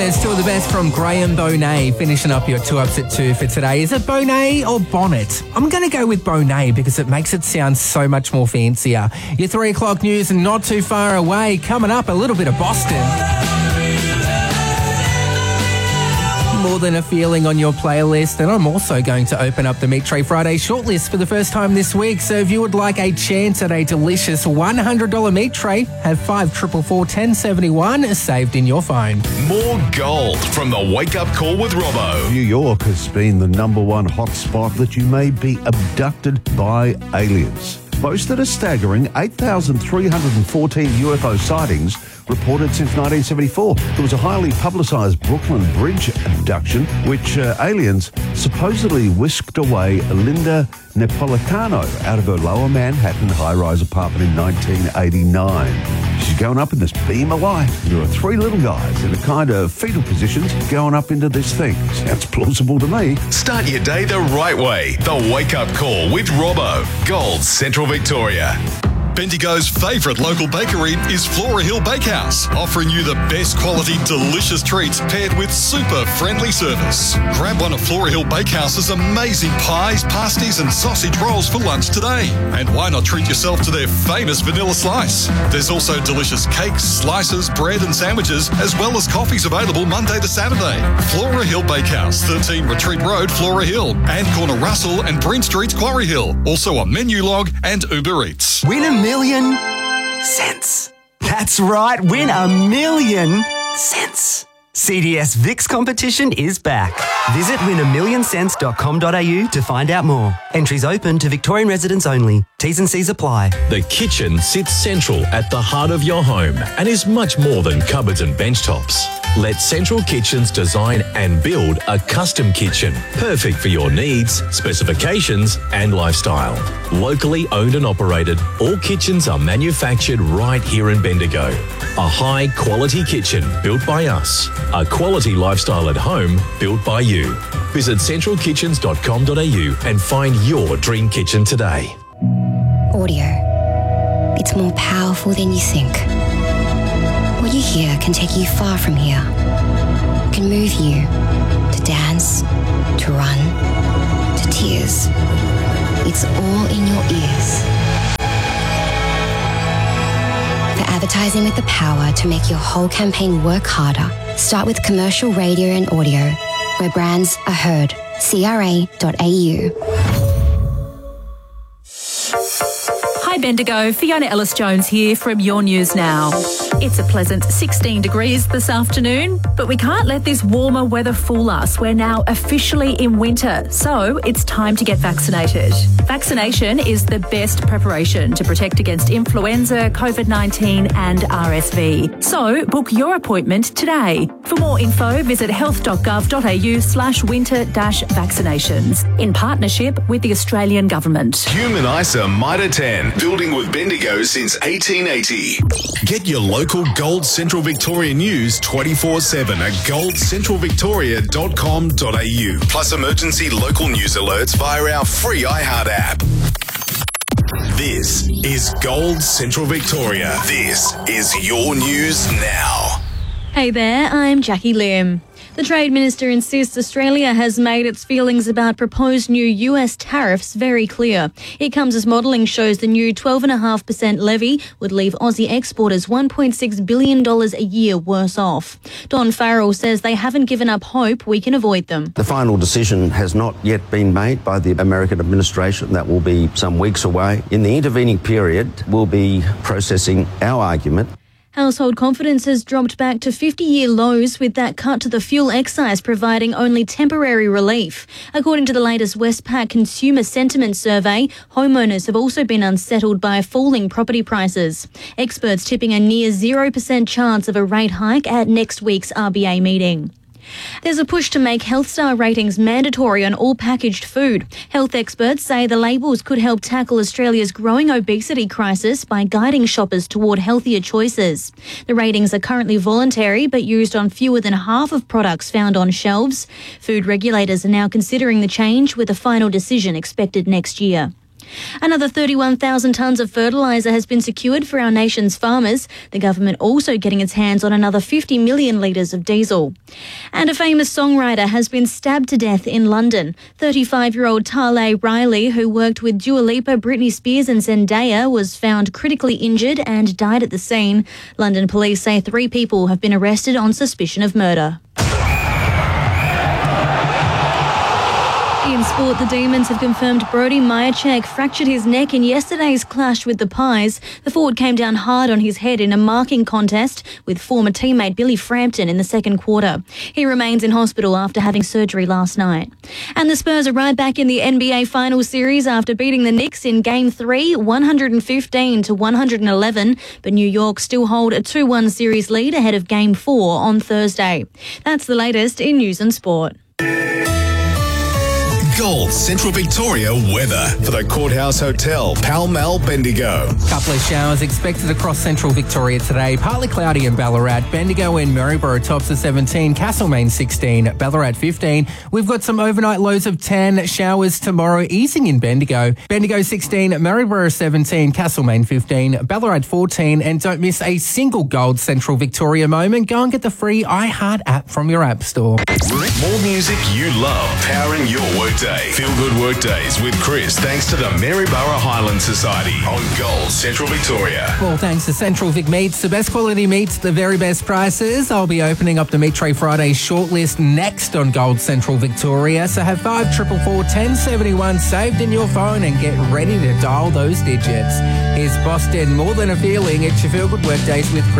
There's two of the best from Graham Bonet, finishing up your 2 Ups at 2 for today. Is it Bonet or Bonnet? I'm going to go with Bonet because it makes it sound so much more fancier. Your 3 o'clock news and not too far away. Coming up, a little bit of Boston. More Than a Feeling on your playlist, and I'm also going to open up the Meat Tray Friday shortlist for the first time this week. So if you would like a chance at a delicious $100 meat tray, have 5444 1071 saved in your phone. More gold from the Wake Up Call with Robbo. New York has been the number one hotspot that you may be abducted by aliens. Boasted a staggering 8,314 UFO sightings reported since 1974. There was a highly publicised Brooklyn Bridge abduction, which aliens supposedly whisked away Linda Napolitano out of her lower Manhattan high-rise apartment in 1989. She's going up in this beam of light. There are 3 little guys in a kind of fetal positions going up into this thing. Sounds plausible to me. Start your day the right way. The Wake Up Call with Robbo. Gold Central Victoria. Bendigo's favourite local bakery is Flora Hill Bakehouse, offering you the best quality, delicious treats paired with super friendly service. Grab one of Flora Hill Bakehouse's amazing pies, pasties and sausage rolls for lunch today. And why not treat yourself to their famous vanilla slice? There's also delicious cakes, slices, bread and sandwiches, as well as coffees available Monday to Saturday. Flora Hill Bakehouse, 13 Retreat Road, Flora Hill, and Corner Russell and Breen Street, Quarry Hill. Also on Menu Log and Uber Eats. Win $1 million cents. That's right, win $1 million cents. CDS VIX competition is back. Visit win1millioncents.com.au to find out more. Entries open to Victorian residents only. T's and C's apply. The kitchen sits central at the heart of your home and is much more than cupboards and bench tops. Let Central Kitchens design and build a custom kitchen, perfect for your needs, specifications and lifestyle. Locally owned and operated, all kitchens are manufactured right here in Bendigo. A high quality kitchen built by us. A quality lifestyle at home built by you. Visit centralkitchens.com.au and find your dream kitchen today. Audio. It's more powerful than you think. What you hear can take you far from here. It can move you to dance, to run, to tears. It's all in your ears. For advertising with the power to make your whole campaign work harder, start with commercial radio and audio, where brands are heard. CRA.au. Hi Bendigo, Fiona Ellis-Jones here from Your News Now. It's a pleasant 16 degrees this afternoon, but we can't let this warmer weather fool us. We're now officially in winter, so it's time to get vaccinated. Vaccination is the best preparation to protect against influenza, COVID-19 and RSV. So book your appointment today. For more info, visit health.gov.au/winter-vaccinations in partnership with the Australian Government. Human ISA Mitre 10, building with Bendigo since 1880. Get your local Gold Central Victoria news 24/7 at goldcentralvictoria.com.au. Plus emergency local news alerts via our free iHeart app. This is Gold Central Victoria. This is Your News Now. Hey there, I'm Jackie Lim. The Trade Minister insists Australia has made its feelings about proposed new US tariffs very clear. It comes as modelling shows the new 12.5% levy would leave Aussie exporters $1.6 billion a year worse off. Don Farrell says they haven't given up hope we can avoid them. The final decision has not yet been made by the American administration. That will be some weeks away. In the intervening period, we'll be processing our argument. Household confidence has dropped back to 50-year lows, with that cut to the fuel excise providing only temporary relief. According to the latest Westpac Consumer Sentiment Survey, homeowners have also been unsettled by falling property prices. Experts tipping a near 0% chance of a rate hike at next week's RBA meeting. There's a push to make Health Star ratings mandatory on all packaged food. Health experts say the labels could help tackle Australia's growing obesity crisis by guiding shoppers toward healthier choices. The ratings are currently voluntary but used on fewer than half of products found on shelves. Food regulators are now considering the change, with a final decision expected next year. Another 31,000 tonnes of fertiliser has been secured for our nation's farmers. The government also getting its hands on another 50 million litres of diesel. And a famous songwriter has been stabbed to death in London. 35-year-old Tale Riley, who worked with Dua Lipa, Britney Spears and Zendaya, was found critically injured and died at the scene. London police say 3 people have been arrested on suspicion of murder. In sport, the Demons have confirmed Brody Majacek fractured his neck in yesterday's clash with the Pies. The forward came down hard on his head in a marking contest with former teammate Billy Frampton in the second quarter. He remains in hospital after having surgery last night. And the Spurs are right back in the NBA Finals series after beating the Knicks in Game 3, 115-111. But New York still hold a 2-1 series lead ahead of Game 4 on Thursday. That's the latest in news and sport. Gold Central Victoria weather for the Courthouse Hotel, Pall Mall, Bendigo. Couple of showers expected across central Victoria today. Partly cloudy in Ballarat, Bendigo and Maryborough tops of 17, Castlemaine 16, Ballarat 15. We've got some overnight lows of 10, showers tomorrow easing in Bendigo. Bendigo 16, Maryborough 17, Castlemaine 15, Ballarat 14. And don't miss a single Gold Central Victoria moment. Go and get the free iHeart app from your app store. More music you love, powering your workday. Feel Good Workdays with Chris, thanks to the Maryborough Highland Society on Gold Central Victoria. Well, thanks to Central Vic Meats, the best quality meats, the very best prices. I'll be opening up the Meat Tray Friday shortlist next on Gold Central Victoria. So have 5444 1071 saved in your phone and get ready to dial those digits. Here's Boston, More Than a Feeling. It's your Feel Good Workdays with Chris.